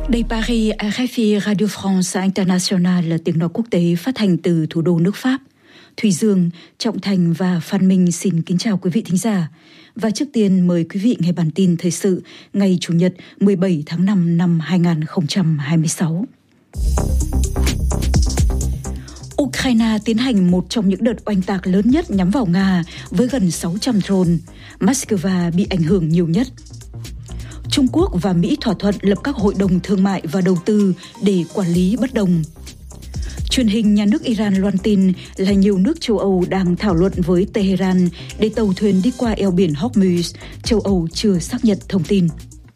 Đây Paris, RFI Radio France International là tiếng nói quốc tế phát hành từ thủ đô nước Pháp. Thùy Dương, Trọng Thành và Phan Minh xin kính chào quý vị thính giả. Và trước tiên mời quý vị nghe bản tin thời sự ngày Chủ nhật 17 tháng 5 năm 2026. Ukraine tiến hành một trong những đợt oanh tạc lớn nhất nhắm vào Nga với gần 600 drone. Moscow bị ảnh hưởng nhiều nhất. Trung Quốc và Mỹ thỏa thuận lập các hội đồng thương mại và đầu tư để quản lý bất đồng. Truyền hình nhà nước Iran loan tin là nhiều nước châu Âu đang thảo luận với Tehran để tàu thuyền đi qua eo biển Hormuz. Châu Âu chưa xác nhận thông tin.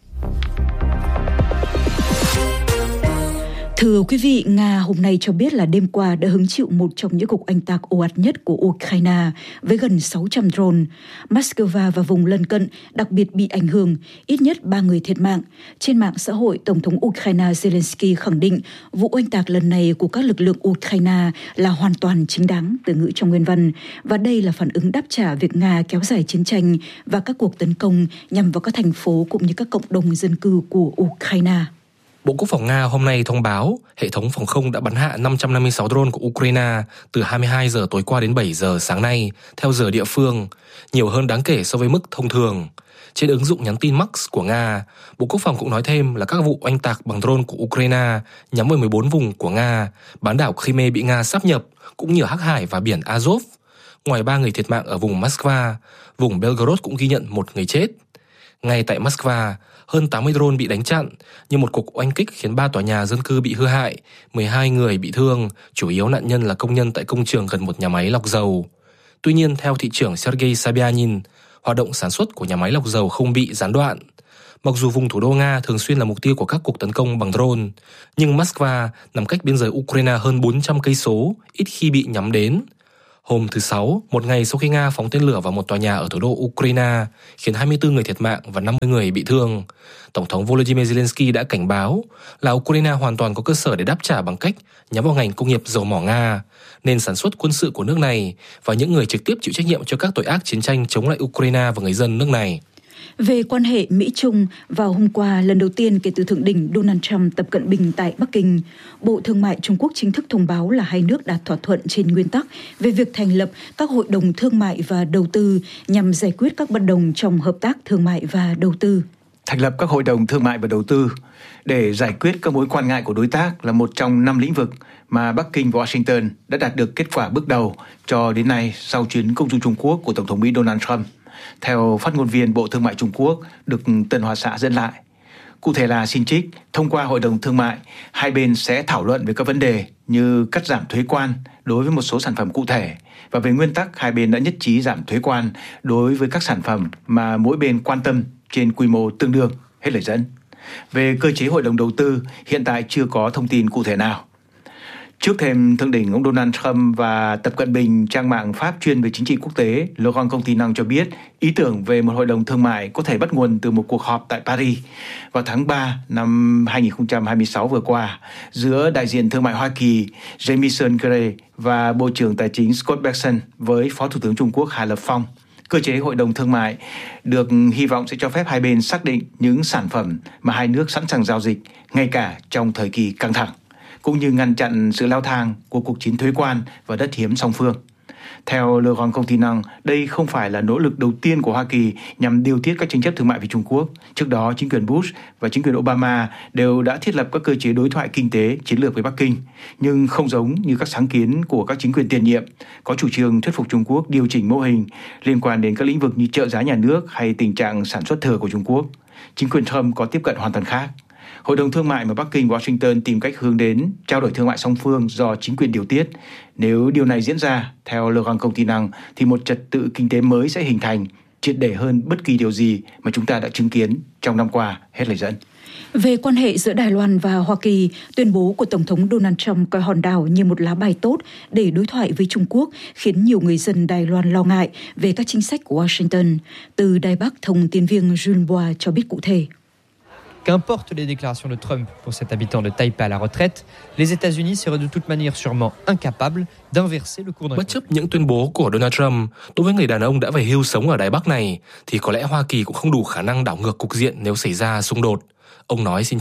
Thưa quý vị, Nga hôm nay cho biết là đêm qua đã hứng chịu một trong những cuộc oanh tạc ồ ạt nhất của Ukraine với gần 600 drone. Moscow và vùng lân cận đặc biệt bị ảnh hưởng, ít nhất 3 người thiệt mạng. Trên mạng xã hội, Tổng thống Ukraine Zelensky khẳng định vụ oanh tạc lần này của các lực lượng Ukraine là hoàn toàn chính đáng, từ ngữ trong nguyên văn. Và đây là phản ứng đáp trả việc Nga kéo dài chiến tranh và các cuộc tấn công nhằm vào các thành phố cũng như các cộng đồng dân cư của Ukraine. Bộ Quốc phòng Nga hôm nay thông báo hệ thống phòng không đã bắn hạ 556 drone của Ukraine từ 22 giờ tối qua đến 7 giờ sáng nay, theo giờ địa phương, nhiều hơn đáng kể so với mức thông thường. Trên ứng dụng nhắn tin Max của Nga, Bộ Quốc phòng cũng nói thêm là các vụ oanh tạc bằng drone của Ukraine nhắm vào 14 vùng của Nga, bán đảo Crimea bị Nga sáp nhập, cũng như Hắc Hải và biển Azov. Ngoài 3 người thiệt mạng ở vùng Moscow, vùng Belgorod cũng ghi nhận 1 người chết. Ngay tại Moscow, hơn 80 drone bị đánh chặn, nhưng một cuộc oanh kích khiến 3 tòa nhà dân cư bị hư hại, 12 người bị thương, chủ yếu nạn nhân là công nhân tại công trường gần một nhà máy lọc dầu. Tuy nhiên, theo thị trưởng Sergei Sobyanin, hoạt động sản xuất của nhà máy lọc dầu không bị gián đoạn. Mặc dù vùng thủ đô Nga thường xuyên là mục tiêu của các cuộc tấn công bằng drone, nhưng Moscow nằm cách biên giới Ukraine hơn 400 cây số, ít khi bị nhắm đến. Hôm thứ Sáu, một ngày sau khi Nga phóng tên lửa vào một tòa nhà ở thủ đô Ukraine, khiến 24 người thiệt mạng và 50 người bị thương, Tổng thống Volodymyr Zelensky đã cảnh báo là Ukraine hoàn toàn có cơ sở để đáp trả bằng cách nhắm vào ngành công nghiệp dầu mỏ Nga, nền sản xuất quân sự của nước này và những người trực tiếp chịu trách nhiệm cho các tội ác chiến tranh chống lại Ukraine và người dân nước này. Về quan hệ Mỹ-Trung, vào hôm qua, lần đầu tiên kể từ thượng đỉnh Donald Trump Tập Cận Bình tại Bắc Kinh, Bộ Thương mại Trung Quốc chính thức thông báo là hai nước đạt thỏa thuận trên nguyên tắc về việc thành lập các hội đồng thương mại và đầu tư nhằm giải quyết các bất đồng trong hợp tác thương mại và đầu tư. Thành lập các hội đồng thương mại và đầu tư để giải quyết các mối quan ngại của đối tác là một trong 5 lĩnh vực mà Bắc Kinh và Washington đã đạt được kết quả bước đầu cho đến nay sau chuyến công du Trung Quốc của Tổng thống Mỹ Donald Trump. Theo phát ngôn viên Bộ Thương mại Trung Quốc được Tân Hoa Xã dẫn lại. Cụ thể là xin trích, thông qua Hội đồng Thương mại, hai bên sẽ thảo luận về các vấn đề như cắt giảm thuế quan đối với một số sản phẩm cụ thể, và về nguyên tắc hai bên đã nhất trí giảm thuế quan đối với các sản phẩm mà mỗi bên quan tâm trên quy mô tương đương, hết lời dẫn. Về cơ chế hội đồng đầu tư, hiện tại chưa có thông tin cụ thể nào. Trước thềm thượng đỉnh, ông Donald Trump và Tập Cận Bình, trang mạng Pháp chuyên về chính trị quốc tế Le Grand Continent cho biết ý tưởng về một hội đồng thương mại có thể bắt nguồn từ một cuộc họp tại Paris vào tháng 3 năm 2026 vừa qua giữa đại diện thương mại Hoa Kỳ Jamieson Gray và Bộ trưởng Tài chính Scott Bessent với Phó Thủ tướng Trung Quốc Hà Lập Phong. Cơ chế hội đồng thương mại được hy vọng sẽ cho phép hai bên xác định những sản phẩm mà hai nước sẵn sàng giao dịch ngay cả trong thời kỳ căng thẳng, cũng như ngăn chặn sự leo thang của cuộc chiến thuế quan và đất hiếm song phương. Theo Le Grand Continent, đây không phải là nỗ lực đầu tiên của Hoa Kỳ nhằm điều tiết các tranh chấp thương mại với Trung Quốc. Trước đó, chính quyền Bush và chính quyền Obama đều đã thiết lập các cơ chế đối thoại kinh tế chiến lược với Bắc Kinh, nhưng không giống như các sáng kiến của các chính quyền tiền nhiệm, có chủ trương thuyết phục Trung Quốc điều chỉnh mô hình liên quan đến các lĩnh vực như trợ giá nhà nước hay tình trạng sản xuất thừa của Trung Quốc. Chính quyền Trump có tiếp cận hoàn toàn khác. Hội đồng thương mại mà Bắc Kinh và Washington tìm cách hướng đến trao đổi thương mại song phương do chính quyền điều tiết. Nếu điều này diễn ra, theo Le Grand Continent, thì một trật tự kinh tế mới sẽ hình thành, triệt để hơn bất kỳ điều gì mà chúng ta đã chứng kiến trong năm qua, hết lời dẫn. Về quan hệ giữa Đài Loan và Hoa Kỳ, tuyên bố của Tổng thống Donald Trump coi hòn đảo như một lá bài tốt để đối thoại với Trung Quốc khiến nhiều người dân Đài Loan lo ngại về các chính sách của Washington. Từ Đài Bắc, thông tin viên Jules Bois cho biết cụ thể. Qu'importe les déclarations de Trump pour cet habitant de Taipei à la retraite, les États-Unis seraient de toute manière sûrement incapables d'inverser le cours d'un. Bất chấp những tuyên bố của Donald Trump đối với người đàn ông đã về hưu sống ở Đài Bắc này, thì có lẽ Hoa Kỳ cũng không đủ khả năng đảo ngược cục diện nếu xảy ra xung đột. Ông nói xin trích,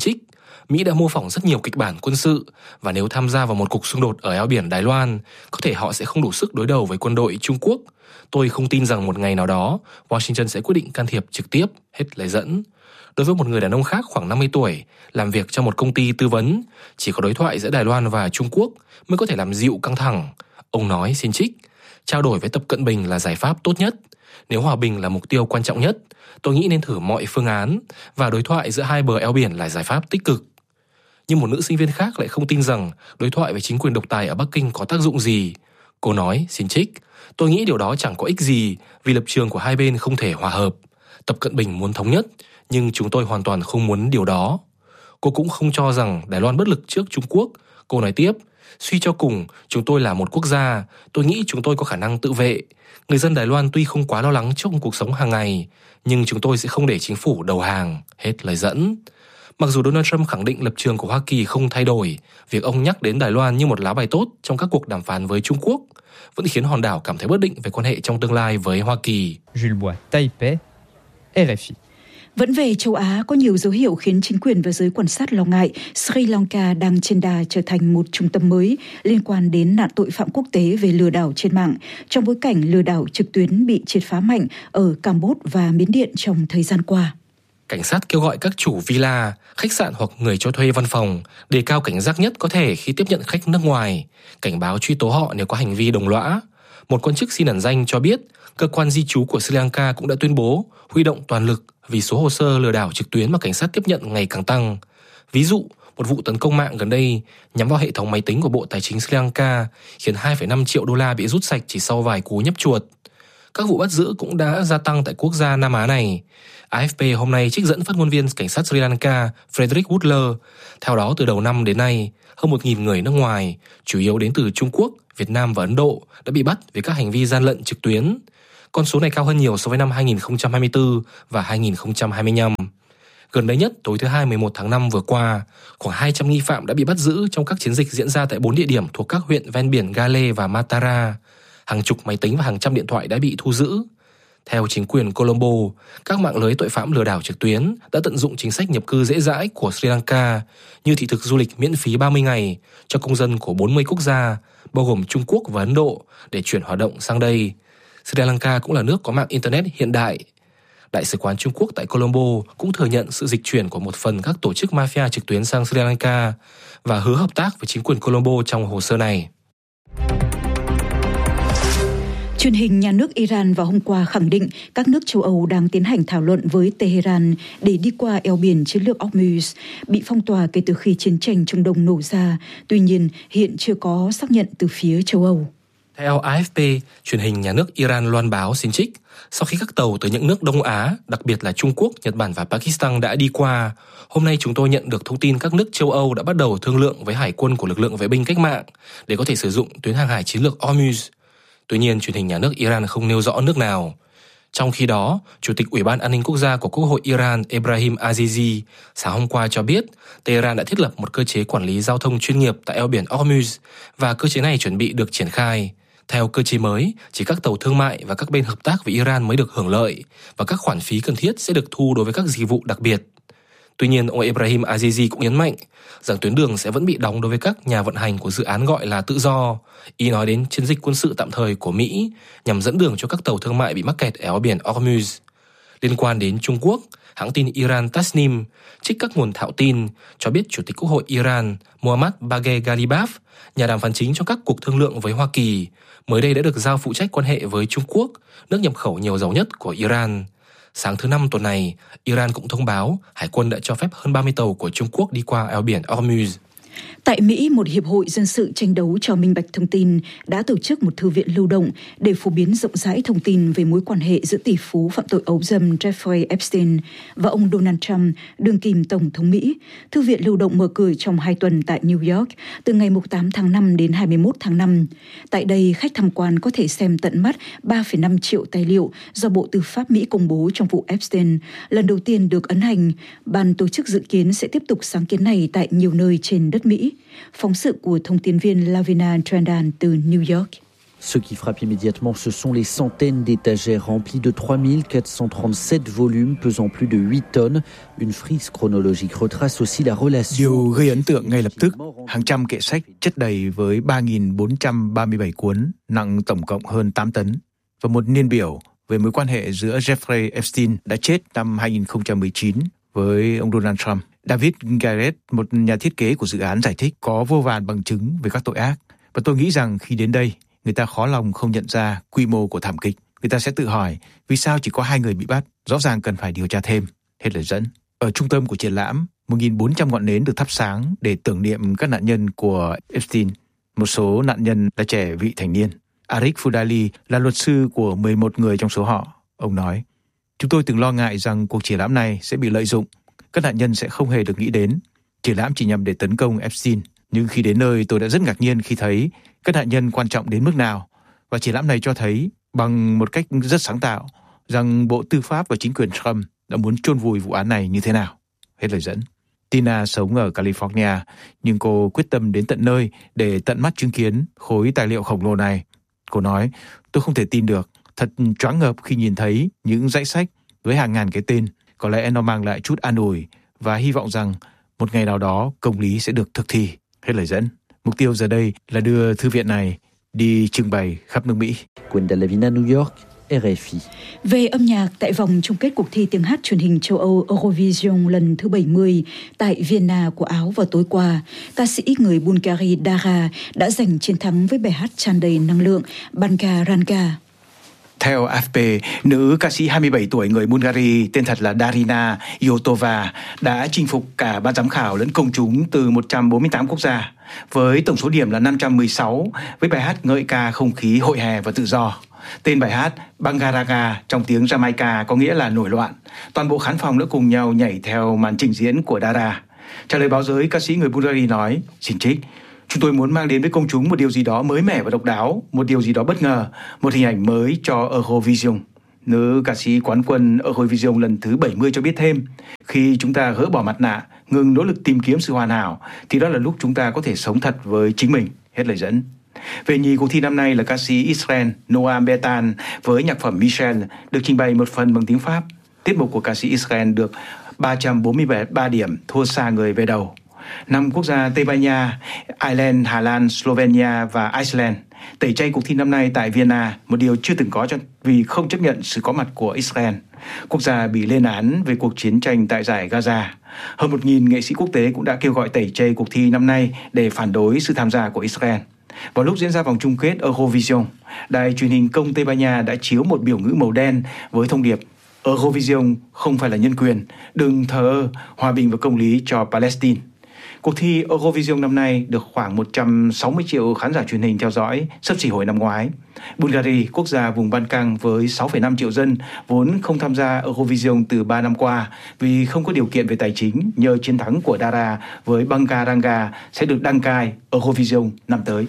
Mỹ đã mô phỏng rất nhiều kịch bản quân sự và nếu tham gia vào một cuộc xung đột ở eo biển Đài Loan, có thể họ sẽ không đủ sức đối đầu với quân đội Trung Quốc. Tôi không tin rằng một ngày nào đó Washington sẽ quyết định can thiệp trực tiếp, hết lời dẫn. Đối với một người đàn ông khác khoảng 50 tuổi, làm việc trong một công ty tư vấn, chỉ có đối thoại giữa Đài Loan và Trung Quốc mới có thể làm dịu căng thẳng. Ông nói xin trích, trao đổi với Tập Cận Bình là giải pháp tốt nhất. Nếu hòa bình là mục tiêu quan trọng nhất, tôi nghĩ nên thử mọi phương án và đối thoại giữa hai bờ eo biển là giải pháp tích cực. Nhưng một nữ sinh viên khác lại không tin rằng đối thoại với chính quyền độc tài ở Bắc Kinh có tác dụng gì. Cô nói, xin trích, tôi nghĩ điều đó chẳng có ích gì vì lập trường của hai bên không thể hòa hợp. Tập Cận Bình muốn thống nhất, nhưng chúng tôi hoàn toàn không muốn điều đó. Cô cũng không cho rằng Đài Loan bất lực trước Trung Quốc. Cô nói tiếp, suy cho cùng, chúng tôi là một quốc gia, tôi nghĩ chúng tôi có khả năng tự vệ. Người dân Đài Loan tuy không quá lo lắng trong cuộc sống hàng ngày, nhưng chúng tôi sẽ không để chính phủ đầu hàng, hết lời dẫn. Mặc dù Donald Trump khẳng định lập trường của Hoa Kỳ không thay đổi, việc ông nhắc đến Đài Loan như một lá bài tốt trong các cuộc đàm phán với Trung Quốc vẫn khiến hòn đảo cảm thấy bất định về quan hệ trong tương lai với Hoa Kỳ. Jules Bois, Taipei, RFI. Vẫn về châu Á, có nhiều dấu hiệu khiến chính quyền và giới quan sát lo ngại Sri Lanka đang trên đà trở thành một trung tâm mới liên quan đến nạn tội phạm quốc tế về lừa đảo trên mạng, trong bối cảnh lừa đảo trực tuyến bị triệt phá mạnh ở Campuchia và Miến Điện trong thời gian qua. Cảnh sát kêu gọi các chủ villa, khách sạn hoặc người cho thuê văn phòng đề cao cảnh giác nhất có thể khi tiếp nhận khách nước ngoài, cảnh báo truy tố họ nếu có hành vi đồng lõa. Một quan chức xin ẩn danh cho biết, cơ quan di trú của Sri Lanka cũng đã tuyên bố huy động toàn lực vì số hồ sơ lừa đảo trực tuyến mà cảnh sát tiếp nhận ngày càng tăng. Ví dụ, một vụ tấn công mạng gần đây nhắm vào hệ thống máy tính của Bộ Tài chính Sri Lanka khiến 2,5 triệu đô la bị rút sạch chỉ sau vài cú nhấp chuột. Các vụ bắt giữ cũng đã gia tăng tại quốc gia Nam Á này. AFP hôm nay trích dẫn phát ngôn viên cảnh sát Sri Lanka Frederick Woodler. Theo đó, từ đầu năm đến nay, hơn 1.000 người nước ngoài, chủ yếu đến từ Trung Quốc, Việt Nam và Ấn Độ, đã bị bắt vì các hành vi gian lận trực tuyến. Con số này cao hơn nhiều so với năm 2024 và 2025. Gần đây nhất, tối thứ Hai 11 tháng 5 vừa qua, khoảng 200 nghi phạm đã bị bắt giữ trong các chiến dịch diễn ra tại 4 địa điểm thuộc các huyện ven biển Gale và Matara. Hàng chục máy tính và hàng trăm điện thoại đã bị thu giữ. Theo chính quyền Colombo, các mạng lưới tội phạm lừa đảo trực tuyến đã tận dụng chính sách nhập cư dễ dãi của Sri Lanka như thị thực du lịch miễn phí 30 ngày cho công dân của 40 quốc gia, bao gồm Trung Quốc và Ấn Độ, để chuyển hoạt động sang đây. Sri Lanka cũng là nước có mạng Internet hiện đại. Đại sứ quán Trung Quốc tại Colombo cũng thừa nhận sự dịch chuyển của một phần các tổ chức mafia trực tuyến sang Sri Lanka và hứa hợp tác với chính quyền Colombo trong hồ sơ này. Truyền hình nhà nước Iran vào hôm qua khẳng định các nước châu Âu đang tiến hành thảo luận với Tehran để đi qua eo biển chiến lược Hormuz, bị phong tỏa kể từ khi chiến tranh Trung Đông nổ ra. Tuy nhiên, hiện chưa có xác nhận từ phía châu Âu. Theo AFP, truyền hình nhà nước Iran loan báo xin trích, sau khi các tàu từ những nước Đông Á, đặc biệt là Trung Quốc, Nhật Bản và Pakistan đã đi qua, hôm nay chúng tôi nhận được thông tin các nước châu Âu đã bắt đầu thương lượng với hải quân của lực lượng vệ binh cách mạng để có thể sử dụng tuyến hàng hải chiến lược Hormuz. Tuy nhiên, truyền hình nhà nước Iran không nêu rõ nước nào. Trong khi đó, Chủ tịch Ủy ban An ninh Quốc gia của Quốc hội Iran Ebrahim Azizi sáng hôm qua cho biết Tehran đã thiết lập một cơ chế quản lý giao thông chuyên nghiệp tại eo biển Hormuz và cơ chế này chuẩn bị được triển khai. Theo cơ chế mới, chỉ các tàu thương mại và các bên hợp tác với Iran mới được hưởng lợi và các khoản phí cần thiết sẽ được thu đối với các dịch vụ đặc biệt. Tuy nhiên, ông Ebrahim Azizi cũng nhấn mạnh rằng tuyến đường sẽ vẫn bị đóng đối với các nhà vận hành của dự án gọi là tự do. Y nói đến chiến dịch quân sự tạm thời của Mỹ nhằm dẫn đường cho các tàu thương mại bị mắc kẹt ở eo biển Hormuz. Liên quan đến Trung Quốc, hãng tin Iran Tasnim trích các nguồn thạo tin cho biết Chủ tịch Quốc hội Iran Mohammad Bagher Ghalibaf, nhà đàm phán chính trong các cuộc thương lượng với Hoa Kỳ, mới đây đã được giao phụ trách quan hệ với Trung Quốc, nước nhập khẩu nhiều dầu nhất của Iran. Sáng thứ Năm tuần này, Iran cũng thông báo hải quân đã cho phép hơn 30 tàu của Trung Quốc đi qua eo biển Hormuz. Tại Mỹ, một hiệp hội dân sự tranh đấu cho minh bạch thông tin đã tổ chức một thư viện lưu động để phổ biến rộng rãi thông tin về mối quan hệ giữa tỷ phú phạm tội ấu dâm Jeffrey Epstein và ông Donald Trump, đương kim Tổng thống Mỹ. Thư viện lưu động mở cửa trong 2 tuần tại New York, từ ngày 8 tháng 5 đến 21 tháng 5. Tại đây, khách tham quan có thể xem tận mắt 3,5 triệu tài liệu do Bộ Tư pháp Mỹ công bố trong vụ Epstein, lần đầu tiên được ấn hành. Ban tổ chức dự kiến sẽ tiếp tục sáng kiến này tại nhiều nơi trên đất Mỹ. Phóng sự của thông tin viên Lavina Trendan từ New York. Ce qui frappe immédiatement, ce sont les centaines d'étagères remplies de 3437 volumes pesant plus de 8 tonnes. Une frise chronologique retrace aussi la relation. Điều gây ấn tượng ngay lập tức, hàng trăm kệ sách chất đầy với 3.437 cuốn, nặng tổng cộng hơn 8 tấn, và một niên biểu về mối quan hệ giữa Jeffrey Epstein đã chết năm 2019 với ông Donald Trump. David Garrett, một nhà thiết kế của dự án, giải thích có vô vàn bằng chứng về các tội ác. Và tôi nghĩ rằng khi đến đây, người ta khó lòng không nhận ra quy mô của thảm kịch. Người ta sẽ tự hỏi vì sao chỉ có 2 người bị bắt, rõ ràng cần phải điều tra thêm. Hết lời dẫn. Ở trung tâm của triển lãm, 1.400 ngọn nến được thắp sáng để tưởng niệm các nạn nhân của Epstein. Một số nạn nhân là trẻ vị thành niên. Arik Fudali là luật sư của 11 người trong số họ. Ông nói, chúng tôi từng lo ngại rằng cuộc triển lãm này sẽ bị lợi dụng. Các nạn nhân sẽ không hề được nghĩ đến. Triển lãm chỉ nhằm để tấn công Epstein. Nhưng khi đến nơi, tôi đã rất ngạc nhiên khi thấy các nạn nhân quan trọng đến mức nào. Và triển lãm này cho thấy bằng một cách rất sáng tạo rằng Bộ Tư pháp và chính quyền Trump đã muốn chôn vùi vụ án này như thế nào. Hết lời dẫn. Tina sống ở California, nhưng cô quyết tâm đến tận nơi để tận mắt chứng kiến khối tài liệu khổng lồ này. Cô nói, tôi không thể tin được, thật choáng ngợp khi nhìn thấy những dãy sách với hàng ngàn cái tên. Có lẽ nó mang lại chút an ủi và hy vọng rằng một ngày nào đó công lý sẽ được thực thi. Hết lời dẫn. Mục tiêu giờ đây là đưa thư viện này đi trưng bày khắp nước Mỹ. Gwenda Lavina, New York, RFI. Về âm nhạc, tại vòng chung kết cuộc thi tiếng hát truyền hình châu Âu Eurovision lần thứ 70 tại Vienna của Áo vào tối qua, ca sĩ người Bulgaria Dara đã giành chiến thắng với bài hát tràn đầy năng lượng Banka Ranga. Theo AFP, nữ ca sĩ 27 tuổi người Bulgaria tên thật là Darina Iotova đã chinh phục cả ban giám khảo lẫn công chúng từ 148 quốc gia, với tổng số điểm là 516, với bài hát ngợi ca không khí hội hè và tự do. Tên bài hát Bangaraga trong tiếng Jamaica có nghĩa là nổi loạn. Toàn bộ khán phòng đã cùng nhau nhảy theo màn trình diễn của Dara. Trả lời báo giới, ca sĩ người Bulgaria nói, xin trích, chúng tôi muốn mang đến với công chúng một điều gì đó mới mẻ và độc đáo, một điều gì đó bất ngờ, một hình ảnh mới cho Eurovision. Nữ ca sĩ quán quân Eurovision lần thứ 70 cho biết thêm, khi chúng ta gỡ bỏ mặt nạ, ngừng nỗ lực tìm kiếm sự hoàn hảo, thì đó là lúc chúng ta có thể sống thật với chính mình. Hết lời dẫn. Về nhì cuộc thi năm nay là ca sĩ Israel Noam Betan với nhạc phẩm Michel được trình bày một phần bằng tiếng Pháp. Tiết mục của ca sĩ Israel được 343 điểm, thua xa người về đầu. 5 quốc gia Tây Ban Nha, Ireland, Hà Lan, Slovenia và Iceland tẩy chay cuộc thi năm nay tại Vienna, một điều chưa từng có vì không chấp nhận sự có mặt của Israel. Quốc gia bị lên án về cuộc chiến tranh tại giải Gaza. Hơn 1.000 nghệ sĩ quốc tế cũng đã kêu gọi tẩy chay cuộc thi năm nay để phản đối sự tham gia của Israel. Vào lúc diễn ra vòng chung kết Eurovision, đài truyền hình công Tây Ban Nha đã chiếu một biểu ngữ màu đen với thông điệp Eurovision không phải là nhân quyền, đừng thờ ơ, hòa bình và công lý cho Palestine. Cuộc thi Eurovision năm nay được khoảng 160 triệu khán giả truyền hình theo dõi, xấp xỉ hồi năm ngoái. Bulgaria, quốc gia vùng Ban Căng với 6,5 triệu dân, vốn không tham gia Eurovision từ 3 năm qua vì không có điều kiện về tài chính, nhờ chiến thắng của Dara với Banka Ranga sẽ được đăng cai Eurovision năm tới.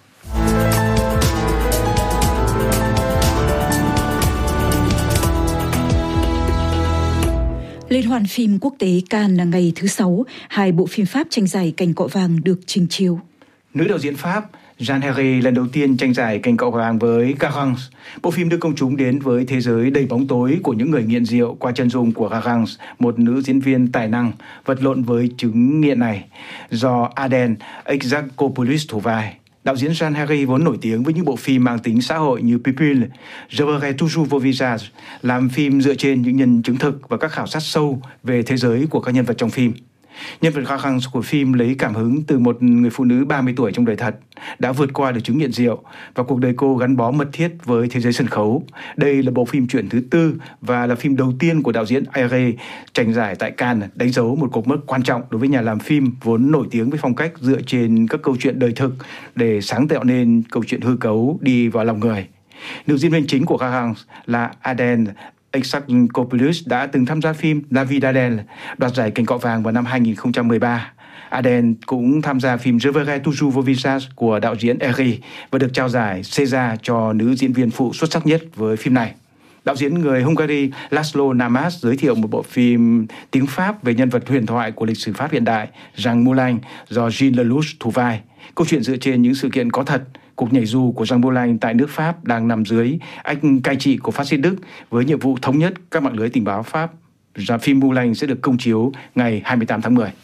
Liên hoan phim quốc tế Cannes là ngày thứ 6, 2 bộ phim Pháp tranh giải cành cọ vàng được trình chiếu. Nữ đạo diễn Pháp Jean Herré lần đầu tiên tranh giải cành cọ vàng với Garance. Bộ phim đưa công chúng đến với thế giới đầy bóng tối của những người nghiện rượu qua chân dung của Garance, một nữ diễn viên tài năng vật lộn với chứng nghiện này, do Aden Exarchopoulos thủ vai. Đạo diễn Jean Herré vốn nổi tiếng với những bộ phim mang tính xã hội như Pupille, Je verrai toujours vos visages, làm phim dựa trên những nhân chứng thực và các khảo sát sâu về thế giới của các nhân vật trong phim. Nhân vật Garance của phim lấy cảm hứng từ một người phụ nữ 30 tuổi trong đời thật, đã vượt qua được chứng nghiện rượu và cuộc đời cô gắn bó mật thiết với thế giới sân khấu. Đây là bộ phim truyện thứ 4 và là phim đầu tiên của đạo diễn Herré tranh giải tại Cannes, đánh dấu một cột mốc quan trọng đối với nhà làm phim vốn nổi tiếng với phong cách dựa trên các câu chuyện đời thực để sáng tạo nên câu chuyện hư cấu đi vào lòng người. Nữ diễn viên chính của Garance là Aden Exarchopoulos đã từng tham gia phim La Vie d'Adèle, đoạt giải cành cọ vàng vào năm 2013. Aden cũng tham gia phim Je verrai toujours vos visages của đạo diễn Herré và được trao giải César cho nữ diễn viên phụ xuất sắc nhất với phim này. Đạo diễn người Hungary Laszlo Namas giới thiệu một bộ phim tiếng Pháp về nhân vật huyền thoại của lịch sử Pháp hiện đại Jean Moulin do Gilles Lelouch thủ vai. Câu chuyện dựa trên những sự kiện có thật, Cuộc nhảy dù của Jean Boulain tại nước Pháp đang nằm dưới ách cai trị của phát xít Đức với nhiệm vụ thống nhất các mạng lưới tình báo Pháp. Phim Boulain sẽ được công chiếu ngày 28 tháng 10.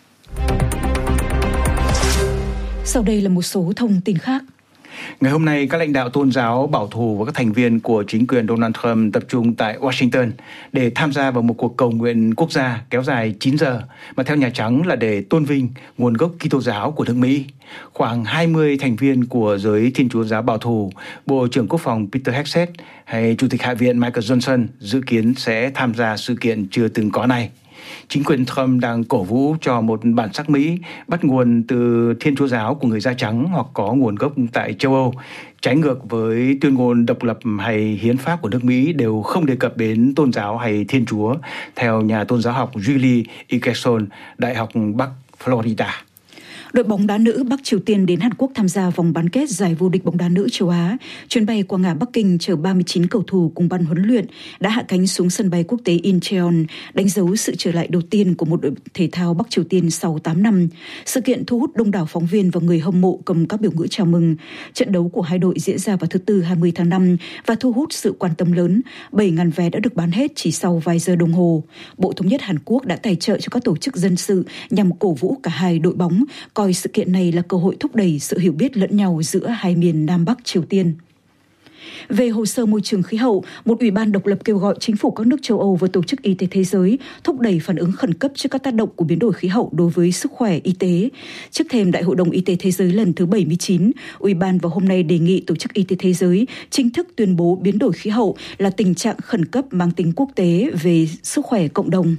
Sau đây là một số thông tin khác. Ngày hôm nay, các lãnh đạo tôn giáo bảo thủ và các thành viên của chính quyền Donald Trump tập trung tại Washington để tham gia vào một cuộc cầu nguyện quốc gia kéo dài 9 giờ, mà theo Nhà Trắng là để tôn vinh nguồn gốc Kitô giáo của nước Mỹ. Khoảng 20 thành viên của giới Thiên Chúa giáo bảo thủ, Bộ trưởng Quốc phòng Peter Hegseth hay Chủ tịch Hạ viện Michael Johnson dự kiến sẽ tham gia sự kiện chưa từng có này. Chính quyền Trump đang cổ vũ cho một bản sắc Mỹ bắt nguồn từ Thiên Chúa giáo của người da trắng hoặc có nguồn gốc tại châu Âu, trái ngược với tuyên ngôn độc lập hay hiến pháp của nước Mỹ đều không đề cập đến tôn giáo hay Thiên Chúa, theo nhà tôn giáo học Julie Ikerson, Đại học Bắc Florida. Đội bóng đá nữ Bắc Triều Tiên đến Hàn Quốc tham gia vòng bán kết giải vô địch bóng đá nữ châu Á. Chuyến bay qua ngã Bắc Kinh chở 39 cầu thủ cùng ban huấn luyện đã hạ cánh xuống sân bay quốc tế Incheon, đánh dấu sự trở lại đầu tiên của một đội thể thao Bắc Triều Tiên sau 8 năm. Sự kiện thu hút đông đảo phóng viên và người hâm mộ cầm các biểu ngữ chào mừng. Trận đấu của hai đội diễn ra vào thứ Tư 20 tháng 5 và thu hút sự quan tâm lớn. 7.000 vé đã được bán hết chỉ sau vài giờ đồng hồ. Bộ Thống nhất Hàn Quốc đã tài trợ cho các tổ chức dân sự nhằm cổ vũ cả hai đội bóng, coi sự kiện này là cơ hội thúc đẩy sự hiểu biết lẫn nhau giữa hai miền Nam Bắc Triều Tiên. Về hồ sơ môi trường khí hậu, một ủy ban độc lập kêu gọi chính phủ các nước châu Âu và Tổ chức Y tế Thế giới thúc đẩy phản ứng khẩn cấp trước các tác động của biến đổi khí hậu đối với sức khỏe y tế. Trước thềm Đại hội đồng Y tế Thế giới lần thứ 79, ủy ban vào hôm nay đề nghị Tổ chức Y tế Thế giới chính thức tuyên bố biến đổi khí hậu là tình trạng khẩn cấp mang tính quốc tế về sức khỏe cộng đồng.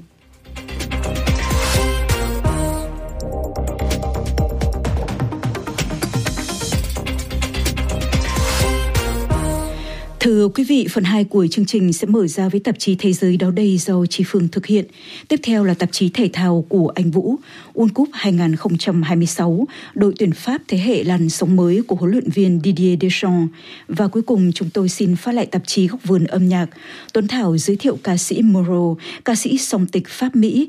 Thưa quý vị, phần 2 của chương trình sẽ mở ra với tạp chí Thế giới đó đây do Chi Phương thực hiện. Tiếp theo là tạp chí thể thao của anh Vũ. World Cup 2026, đội tuyển Pháp thế hệ làn sóng mới của huấn luyện viên Didier Deschamps. Và cuối cùng chúng tôi xin phát lại tạp chí Góc vườn âm nhạc. Tuấn Thảo giới thiệu ca sĩ Moro, ca sĩ song tịch Pháp-Mỹ,